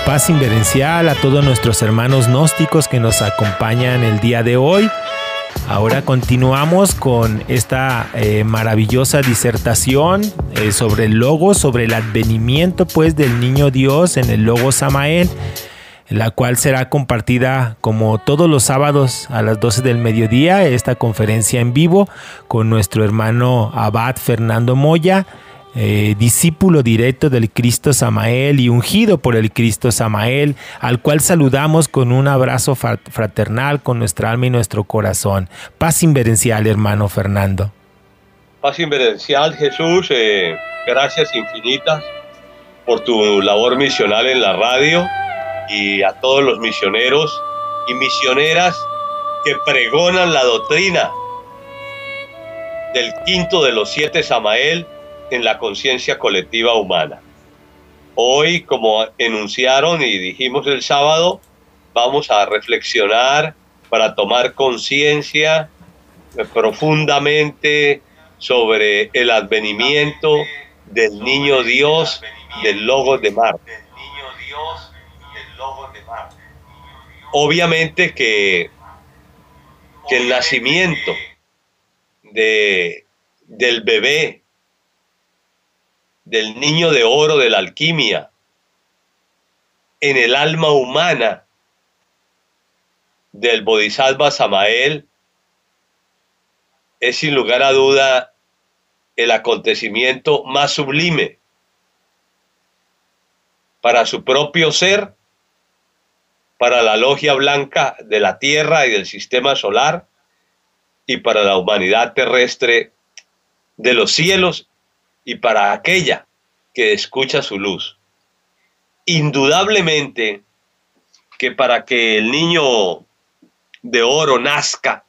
paz inverencial a todos nuestros hermanos gnósticos que nos acompañan el día de hoy. Ahora continuamos con esta maravillosa disertación sobre el Logos, sobre el advenimiento pues del Niño Dios en el Logos Samael, la cual será compartida como todos los sábados a las 12 del mediodía, esta conferencia en vivo con nuestro hermano Abad Fernando Moya, discípulo directo del Cristo Samael y ungido por el Cristo Samael, al cual saludamos con un abrazo fraternal con nuestra alma y nuestro corazón. Paz inverencial, hermano Fernando. Paz inverencial, Jesús, gracias infinitas por tu labor misional en la radio y a todos los misioneros y misioneras que pregonan la doctrina del quinto de los 7 Samael en la conciencia colectiva humana. Hoy, como enunciaron y dijimos el sábado, vamos a reflexionar para tomar conciencia profundamente sobre el advenimiento del Niño Dios del Logos de Marte. Obviamente que el nacimiento del bebé, del niño de oro de la alquimia, en el alma humana del Bodhisattva Samael, es sin lugar a duda el acontecimiento más sublime para su propio ser, para la logia blanca de la Tierra y del sistema solar, y para la humanidad terrestre de los cielos, y para aquella que escucha su luz. Indudablemente que para que el niño de oro nazca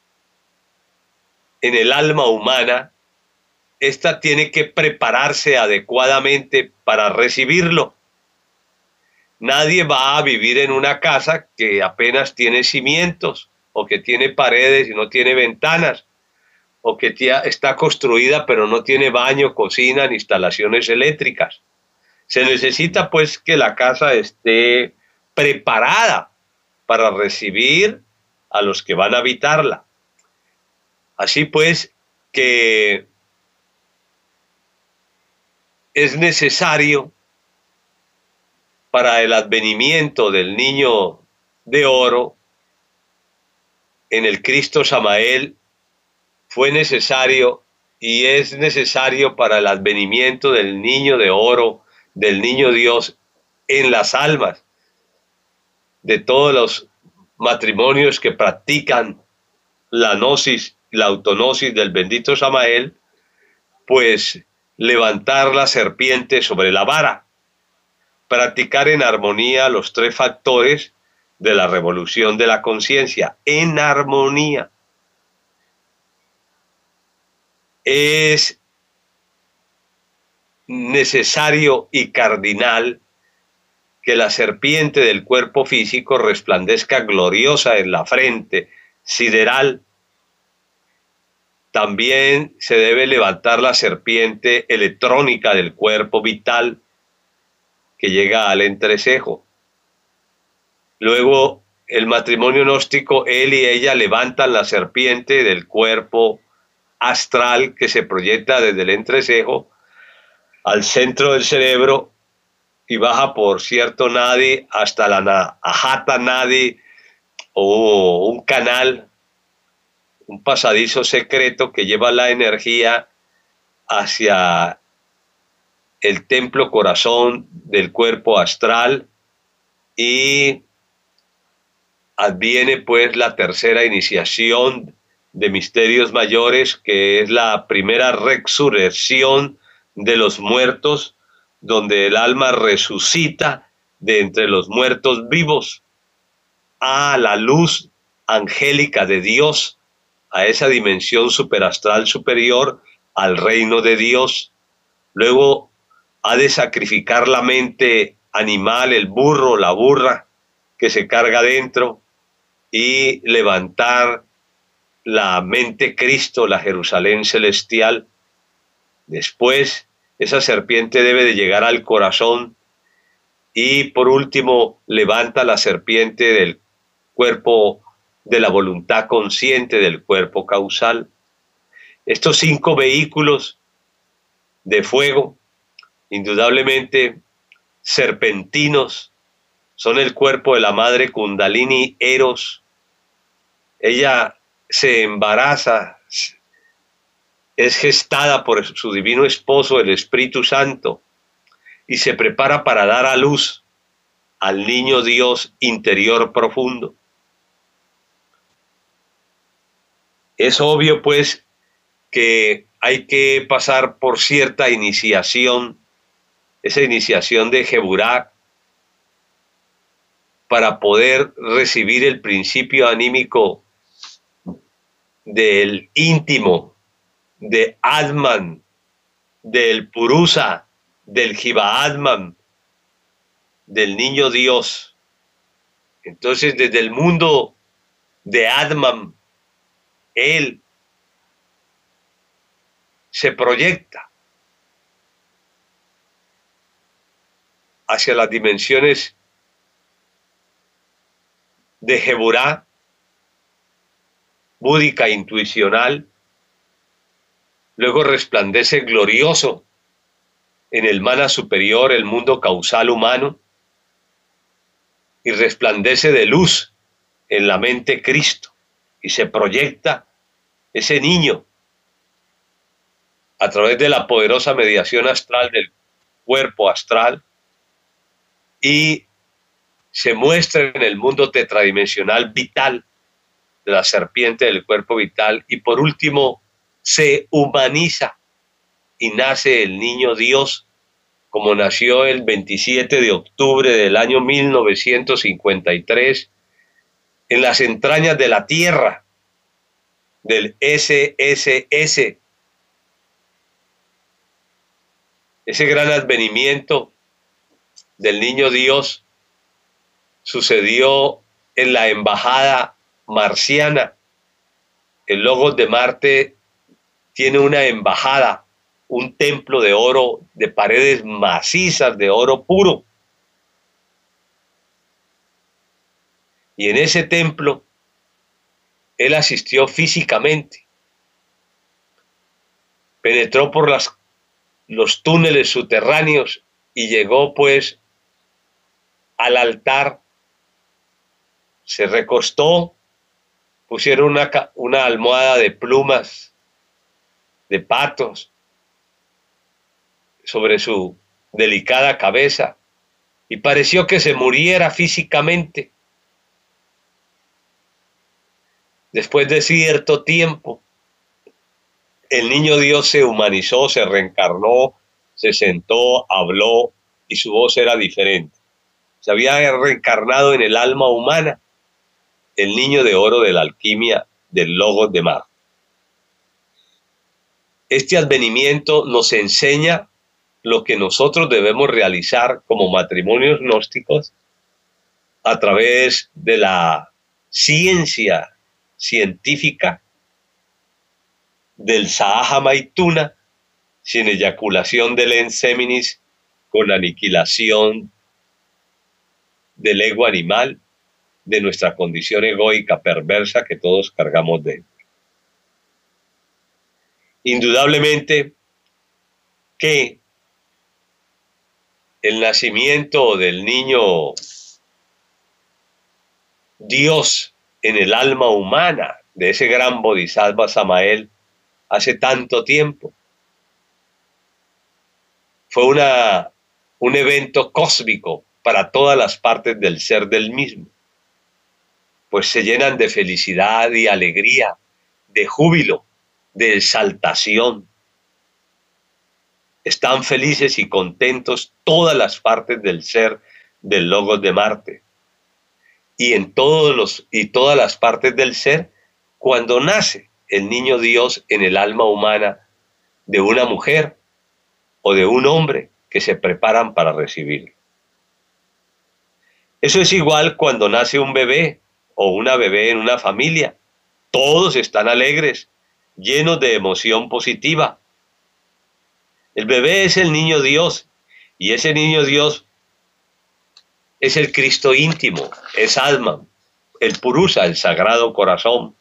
en el alma humana, ésta tiene que prepararse adecuadamente para recibirlo. Nadie va a vivir en una casa que apenas tiene cimientos, o que tiene paredes y no tiene ventanas, o que está construida pero no tiene baño, cocina ni instalaciones eléctricas. Se necesita pues que la casa esté preparada para recibir a los que van a habitarla. Así pues que es necesario para el advenimiento del niño de oro en el Cristo Samael, fue necesario y es necesario para el advenimiento del niño de oro, del niño Dios en las almas de todos los matrimonios que practican la gnosis, la autognosis del bendito Samael, pues levantar la serpiente sobre la vara, practicar en armonía los 3 factores de la revolución de la conciencia, en armonía. Es necesario y cardinal que la serpiente del cuerpo físico resplandezca gloriosa en la frente sideral. También se debe levantar la serpiente electrónica del cuerpo vital que llega al entrecejo. Luego, el matrimonio gnóstico, él y ella levantan la serpiente del cuerpo astral que se proyecta desde el entrecejo al centro del cerebro y baja por cierto nadi hasta la Nahata Nadi, o un canal, un pasadizo secreto que lleva la energía hacia el templo corazón del cuerpo astral, y adviene pues la tercera iniciación de misterios mayores, que es la primera resurrección de los muertos, donde el alma resucita de entre los muertos vivos a la luz angélica de Dios, a esa dimensión superastral superior, al reino de Dios. Luego ha de sacrificar la mente animal, el burro, la burra que se carga dentro, y levantar la mente Cristo, la Jerusalén celestial. Después, esa serpiente debe de llegar al corazón Y por último, levanta la serpiente del cuerpo de la voluntad consciente del cuerpo causal. Estos 5 vehículos de fuego, indudablemente serpentinos, son el cuerpo de la madre Kundalini Eros. Ella se embaraza, es gestada por su divino esposo, el Espíritu Santo, y se prepara para dar a luz al niño Dios interior profundo. Es obvio, pues, que hay que pasar por cierta iniciación, esa iniciación de Geburah, para poder recibir el principio anímico del íntimo, de Atman, del Purusa, del Jiva Atman, del niño Dios. Entonces, desde el mundo de Atman, él se proyecta hacia las dimensiones de Geburah, búdica intuicional, luego resplandece glorioso en el mana superior, el mundo causal humano, y resplandece de luz en la mente Cristo, y se proyecta ese niño a través de la poderosa mediación astral del cuerpo astral, y se muestra en el mundo tetradimensional vital de la serpiente del cuerpo vital, y por último se humaniza y nace el niño Dios, como nació el 27 de octubre del año 1953 en las entrañas de la tierra del SSS. Ese gran advenimiento del niño Dios sucedió en la embajada marciana. El Logos de Marte tiene una embajada, un templo de oro, de paredes macizas de oro puro. Y en ese templo él asistió físicamente. Penetró por los túneles subterráneos y llegó pues al altar. Se recostó, pusieron una almohada de plumas, de patos, sobre su delicada cabeza, y pareció que se muriera físicamente. Después de cierto tiempo, el niño Dios se humanizó, se reencarnó, se sentó, habló, y su voz era diferente. Se había reencarnado en el alma humana, el niño de oro de la alquimia del Logos de Marte. Este advenimiento nos enseña lo que nosotros debemos realizar como matrimonios gnósticos a través de la ciencia científica del Sahaja Maituna, sin eyaculación del enseminis, con aniquilación del ego animal, de nuestra condición egoica perversa que todos cargamos dentro. Indudablemente que el nacimiento del niño Dios en el alma humana, de ese gran Bodhisattva Samael, hace tanto tiempo, fue un evento cósmico para todas las partes del ser del mismo, pues se llenan de felicidad y alegría, de júbilo, de exaltación. Están felices y contentos todas las partes del ser del Logos de Marte. Y en todas las partes del ser, cuando nace el niño Dios en el alma humana de una mujer o de un hombre que se preparan para recibirlo. Eso es igual cuando nace un bebé o una bebé en una familia. Todos están alegres, llenos de emoción positiva. El bebé es el niño Dios, y ese niño Dios es el Cristo íntimo, es Atman, el Purusa, el Sagrado Corazón.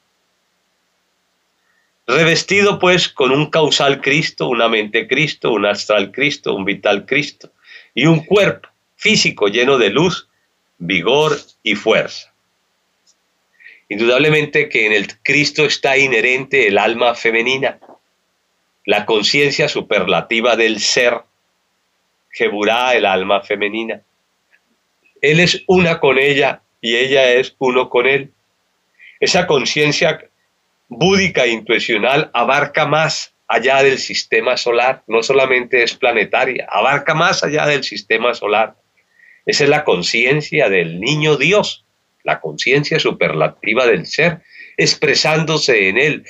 Revestido pues con un causal Cristo, una mente Cristo, un astral Cristo, un vital Cristo y un cuerpo físico lleno de luz, vigor y fuerza. Indudablemente que en el Cristo está inherente el alma femenina, la conciencia superlativa del ser, Geburá, el alma femenina. Él es una con ella y ella es uno con él. Esa conciencia búdica e intuicional abarca más allá del sistema solar, no solamente es planetaria, abarca más allá del sistema solar. Esa es la conciencia del niño Dios, la conciencia superlativa del ser, expresándose en él.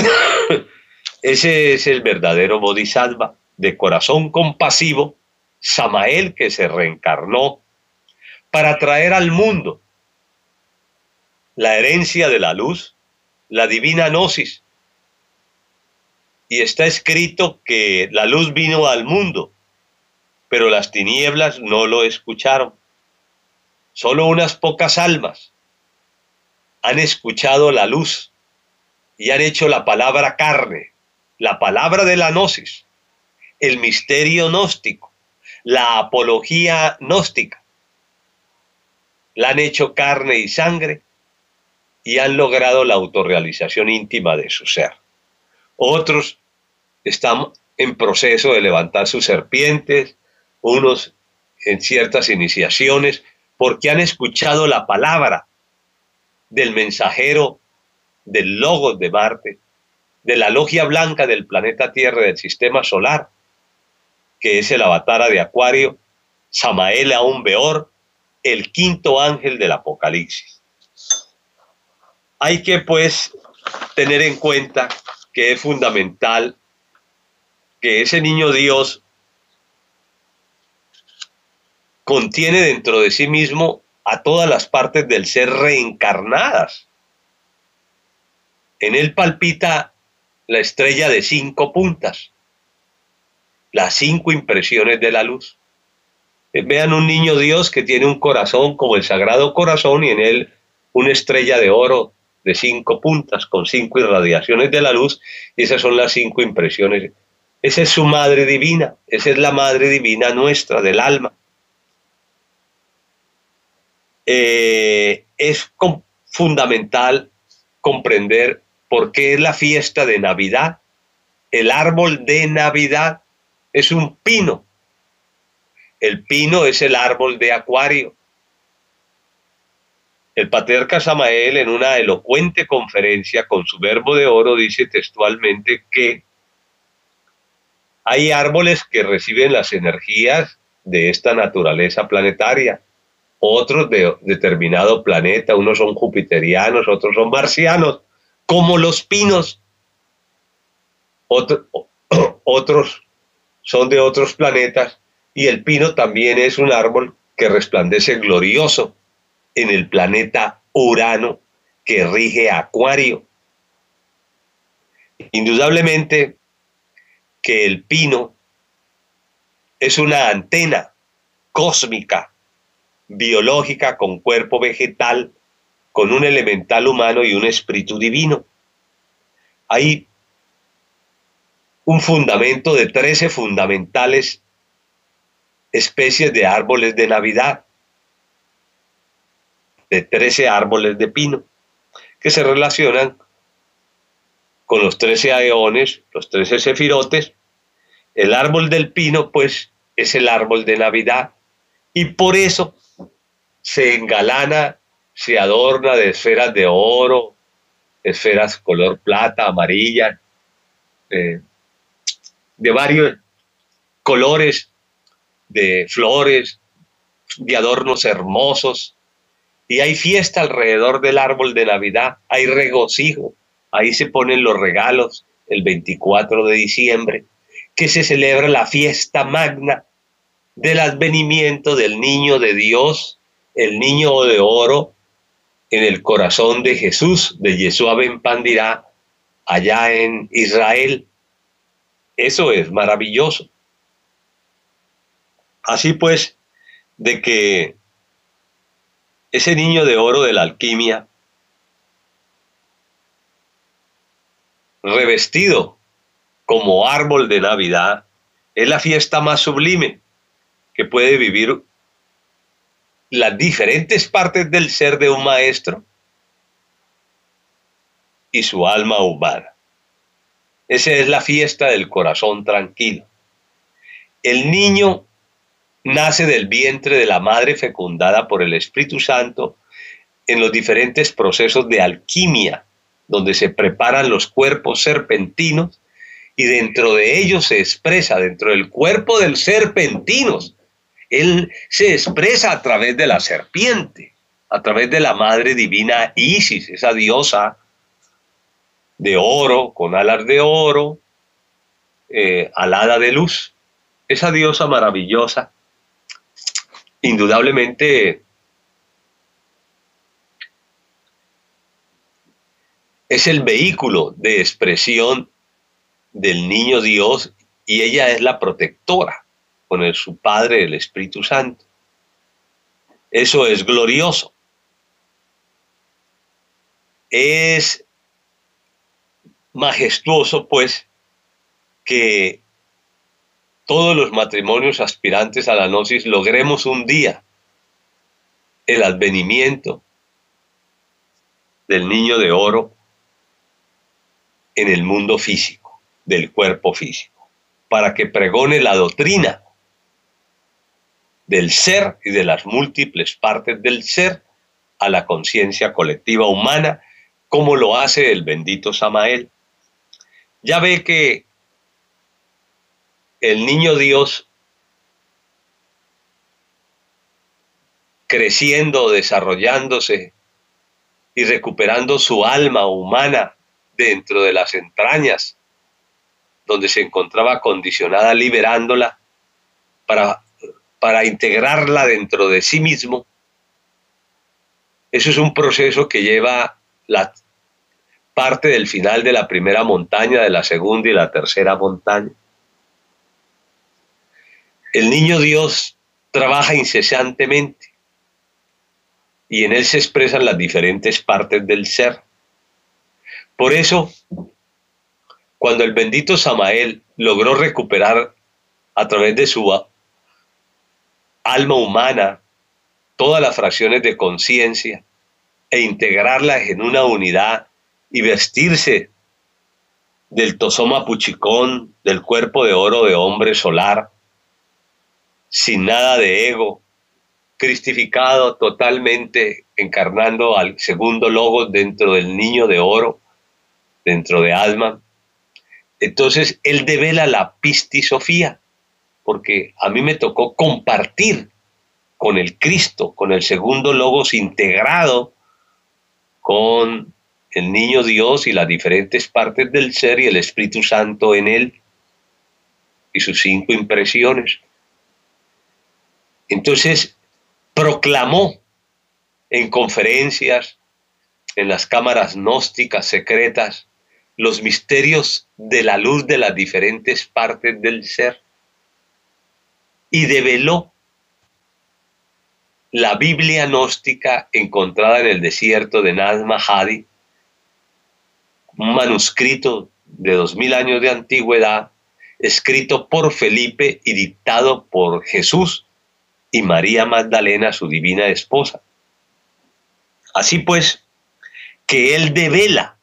Ese es el verdadero Bodhisattva, de corazón compasivo, Samael, que se reencarnó para traer al mundo la herencia de la luz, la divina gnosis. Y está escrito que la luz vino al mundo, pero las tinieblas no lo escucharon. Solo unas pocas almas han escuchado la luz y han hecho la palabra carne, la palabra de la gnosis, el misterio gnóstico, la apología gnóstica. La han hecho carne y sangre y han logrado la autorrealización íntima de su ser. Otros están en proceso de levantar sus serpientes, unos en ciertas iniciaciones, porque han escuchado la palabra del mensajero del Logos de Marte, de la logia blanca del planeta Tierra, del sistema solar, que es el avatara de Acuario, Samael Aún Beor, el quinto ángel del Apocalipsis. Hay que, pues, tener en cuenta que es fundamental que ese niño Dios contiene dentro de sí mismo a todas las partes del ser reencarnadas. En él palpita la estrella de 5 puntas, las 5 impresiones de la luz. Vean un niño Dios que tiene un corazón como el Sagrado Corazón y en él una estrella de oro de 5 puntas con 5 irradiaciones de la luz, y esas son las 5 impresiones. Esa es su madre divina, esa es la madre divina nuestra, del alma. Es fundamental comprender por qué es la fiesta de Navidad. El árbol de Navidad es un pino. El pino es el árbol de Acuario. El patriarca Samael, en una elocuente conferencia con su verbo de oro, dice textualmente que hay árboles que reciben las energías de esta naturaleza planetaria, otros de determinado planeta, unos son jupiterianos, otros son marcianos, como los pinos. Otros son de otros planetas, y el pino también es un árbol que resplandece glorioso en el planeta Urano, que rige Acuario. Indudablemente que el pino es una antena cósmica, biológica, con cuerpo vegetal, con un elemental humano y un espíritu divino. Hay un fundamento de 13 fundamentales especies de árboles de Navidad, de 13 árboles de pino, que se relacionan con los 13 aeones, los 13 sefirotes. El árbol del pino, pues, es el árbol de Navidad, y por eso se engalana, se adorna de esferas de oro, esferas color plata, amarilla, de varios colores, de flores, de adornos hermosos, y hay fiesta alrededor del árbol de Navidad, hay regocijo, ahí se ponen los regalos el 24 de diciembre, que se celebra la fiesta magna del advenimiento del niño de Dios, el niño de oro, en el corazón de Jesús, de Yeshua ben Pandirá, allá en Israel. Eso es maravilloso. Así pues, de que ese niño de oro de la alquimia, revestido como árbol de Navidad, es la fiesta más sublime que puede vivir las diferentes partes del ser de un maestro y su alma humana. Esa es la fiesta del corazón tranquilo. El niño nace del vientre de la madre fecundada por el Espíritu Santo en los diferentes procesos de alquimia, donde se preparan los cuerpos serpentinos y dentro de ellos se expresa, dentro del cuerpo del serpentinos, él se expresa a través de la serpiente, a través de la madre divina Isis, esa diosa de oro, con alas de oro, alada de luz, esa diosa maravillosa, indudablemente es el vehículo de expresión del niño Dios y ella es la protectora con su Padre, el Espíritu Santo. Eso es glorioso. Es majestuoso, pues, que todos los matrimonios aspirantes a la gnosis logremos un día el advenimiento del niño de oro en el mundo físico, del cuerpo físico, para que pregone la doctrina del ser y de las múltiples partes del ser a la conciencia colectiva humana, como lo hace el bendito Samael. Ya ve que el niño Dios, creciendo, desarrollándose y recuperando su alma humana dentro de las entrañas, donde se encontraba condicionada, liberándola para integrarla dentro de sí mismo. Eso es un proceso que lleva la parte del final de la primera montaña, de la segunda y la tercera montaña. El niño Dios trabaja incesantemente y en él se expresan las diferentes partes del ser. Por eso, cuando el bendito Samael logró recuperar a través de su alma humana todas las fracciones de conciencia e integrarlas en una unidad y vestirse del tosoma puchicón, del cuerpo de oro de hombre solar, sin nada de ego, cristificado totalmente, encarnando al segundo logos dentro del niño de oro, dentro de Alma. Entonces él devela la pistisofía, porque a mí me tocó compartir con el Cristo, con el segundo logos integrado con el niño Dios y las diferentes partes del ser y el Espíritu Santo en él y sus 5 impresiones. Entonces proclamó en conferencias, en las cámaras gnósticas secretas, los misterios de la luz de las diferentes partes del ser y develó la Biblia gnóstica encontrada en el desierto de Nag Hammadi, un manuscrito de 2000 años de antigüedad, escrito por Felipe y dictado por Jesús y María Magdalena, su divina esposa. Así pues, que él devela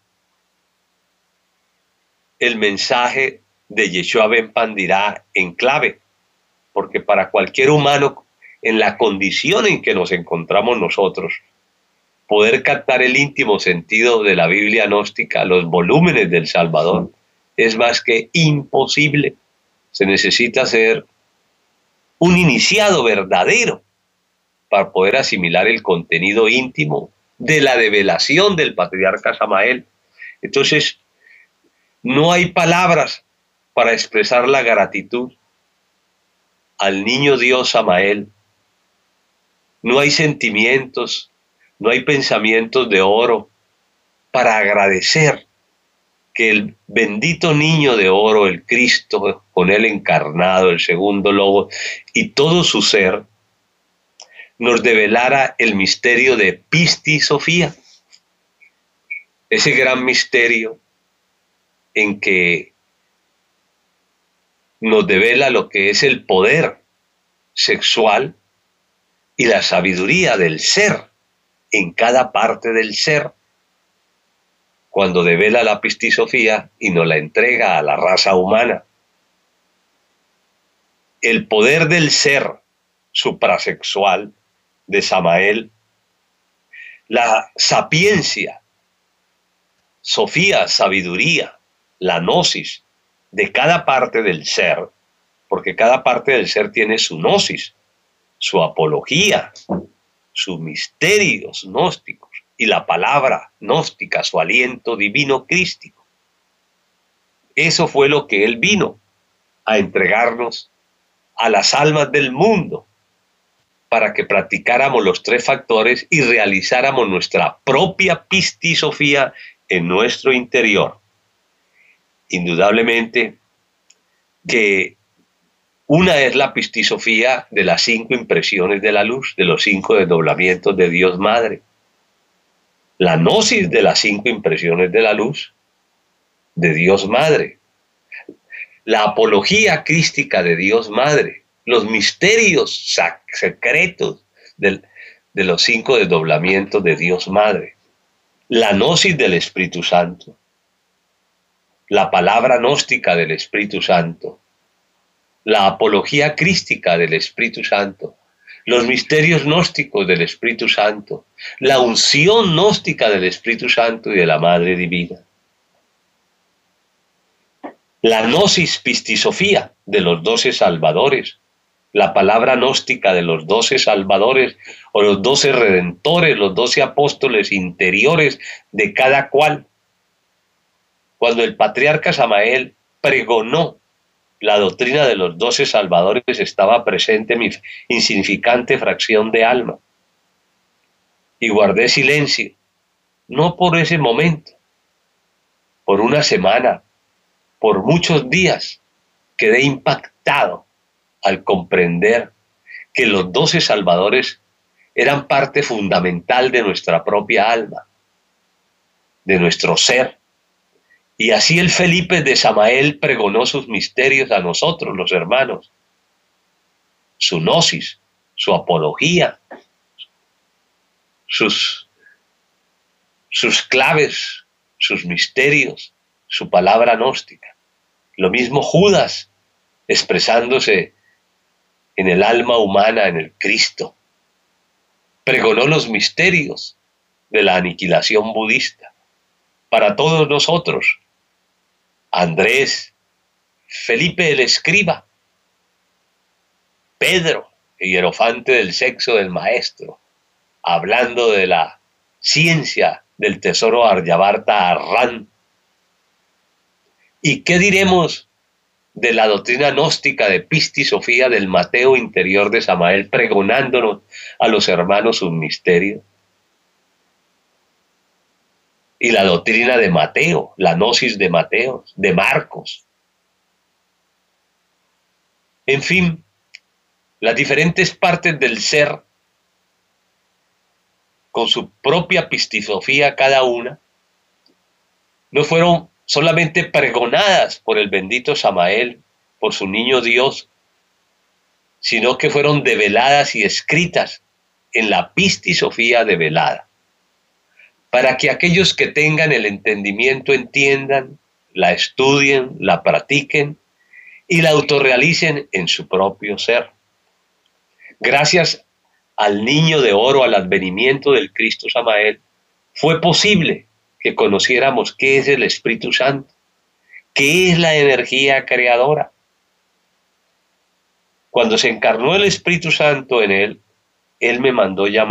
el mensaje de Yeshua Ben Pandirá en clave, porque para cualquier humano, en la condición en que nos encontramos nosotros, poder captar el íntimo sentido de la Biblia gnóstica, los volúmenes del Salvador, es más que imposible. Se necesita ser un iniciado verdadero para poder asimilar el contenido íntimo de la develación del patriarca Samael. Entonces, no hay palabras para expresar la gratitud al niño Dios Samael. No hay sentimientos, no hay pensamientos de oro para agradecer que el bendito niño de oro, el Cristo, con él encarnado, el segundo logo, y todo su ser, nos develara el misterio de Pistisofía, ese gran misterio en que nos devela lo que es el poder sexual y la sabiduría del ser en cada parte del ser, cuando devela la Pistisofía y nos la entrega a la raza humana. El poder del ser suprasexual de Samael, la sapiencia, Sofía, sabiduría, la gnosis de cada parte del ser, porque cada parte del ser tiene su gnosis, su apología, sus misterios gnósticos y la palabra gnóstica, su aliento divino crístico. Eso fue lo que él vino a entregarnos a las almas del mundo, para que practicáramos los tres factores y realizáramos nuestra propia Pistisofía en nuestro interior. Indudablemente que una es la Pistisofía de las 5 impresiones de la luz, de los 5 desdoblamientos de Dios Madre. La gnosis de las 5 impresiones de la luz de Dios Madre. La apología crística de Dios Madre. Los misterios secretos de los 5 desdoblamientos de Dios Madre. La gnosis del Espíritu Santo. La palabra gnóstica del Espíritu Santo. La apología crística del Espíritu Santo, los misterios gnósticos del Espíritu Santo, la unción gnóstica del Espíritu Santo y de la Madre Divina. La gnosis Pistisofía de los 12 salvadores, la palabra gnóstica de los 12 salvadores o los 12 redentores, los 12 apóstoles interiores de cada cual. Cuando el patriarca Samael pregonó la doctrina de los 12 salvadores, estaba presente mi insignificante fracción de alma. Y guardé silencio, no por ese momento, por una semana, por muchos días, quedé impactado al comprender que los 12 salvadores eran parte fundamental de nuestra propia alma, de nuestro ser. Y así el Felipe de Samael pregonó sus misterios a nosotros, los hermanos. Su gnosis, su apología, sus claves, sus misterios, su palabra gnóstica. Lo mismo Judas, expresándose en el alma humana, en el Cristo. Pregonó los misterios de la aniquilación budista para todos nosotros. Andrés, Felipe el escriba, Pedro, el hierofante del sexo del maestro, hablando de la ciencia del tesoro Aryavarta Arran. ¿Y qué diremos de la doctrina gnóstica de Pistisofía del Mateo interior de Samael, pregonándonos a los hermanos sus misterios? Y la doctrina de Mateo, la gnosis de Mateo, de Marcos. En fin, las diferentes partes del ser, con su propia Pistisofía cada una, no fueron solamente pregonadas por el bendito Samael, por su niño Dios, sino que fueron develadas y escritas en la Pistisofía develada, para que aquellos que tengan el entendimiento entiendan, la estudien, la practiquen y la autorrealicen en su propio ser. Gracias al niño de oro, al advenimiento del Cristo Samael, fue posible que conociéramos qué es el Espíritu Santo, qué es la energía creadora. Cuando se encarnó el Espíritu Santo en él me mandó llamar